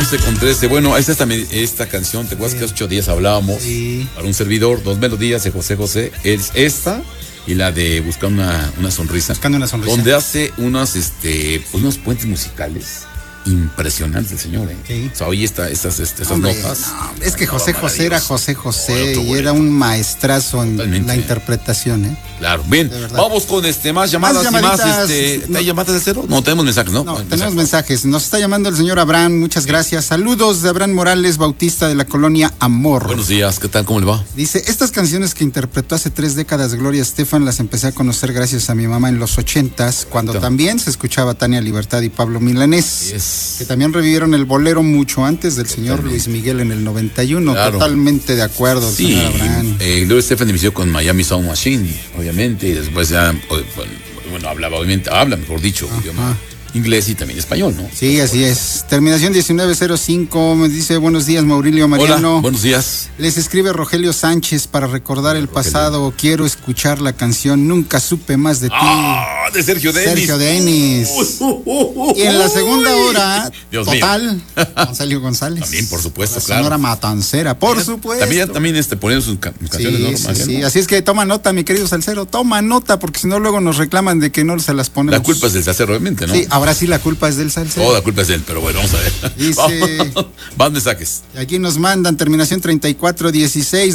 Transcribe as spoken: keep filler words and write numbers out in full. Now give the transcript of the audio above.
once con trece. Bueno, esta, esta, esta canción, ¿te acuerdas sí. que hace ocho días hablábamos? Sí. Para un servidor, dos melodías de José José. Es esta y la de Buscar una, una sonrisa. Buscando una sonrisa. Donde hace unos, este, pues unos puentes musicales impresionante el señor, ¿eh? Sí. O sea, oye esta, estas, estas, estas Hombre, notas. No, es que José José era José José y era un maestrazo en Totalmente. la interpretación, ¿eh? Claro, bien. Vamos con este más llamadas más y más. Este, no, ¿Hay llamadas de cero? No, tenemos mensajes, ¿no? No, no tenemos mensajes. mensajes. Nos está llamando el señor Abraham, muchas gracias. Saludos de Abraham Morales, bautista de la colonia Amor. Buenos días, ¿qué tal? ¿Cómo le va? Dice, estas canciones que interpretó hace tres décadas Gloria Estefan las empecé a conocer gracias a mi mamá en los ochentas, cuando Entonces. también se escuchaba Tania Libertad y Pablo Milanés, yes. que también revivieron el bolero mucho antes del señor Totalmente. Luis Miguel en el noventa y uno. Claro. Totalmente de acuerdo, sí, señor Abraham. Eh, Gloria Estefan inició con Miami Sound Machine, obviamente, y después ya, bueno, hablaba, obviamente, habla, mejor dicho, idioma inglés y también español, ¿no? Sí, así es. Terminación diecinueve cero cinco, me dice, buenos días, Maurilio Mariano. Hola, buenos días. Les escribe Rogelio Sánchez para recordar Hola, el Rogelio. pasado. Quiero escuchar la canción Nunca supe más de ti. Ah, de Sergio Denis. Sergio Denis. Uh, uh, uh, uh, y en la segunda hora, Dios total, mío. Gonzalo González. También, por supuesto, la claro. Señora Matancera, por también, supuesto. También, también este, poniendo sus ca- canciones, sí, ¿no? Sí, Más sí, bien, ¿no? Así es que toma nota, mi querido Salcero, toma nota, porque si no luego nos reclaman de que no se las ponemos. La culpa es del Salcero, obviamente, ¿no? Sí, ahora sí la culpa es del Salcero. Toda la culpa es de él, pero bueno, vamos a ver. Dice, Van mensajes. Aquí nos mandan terminación treinta y cuatro dieciséis.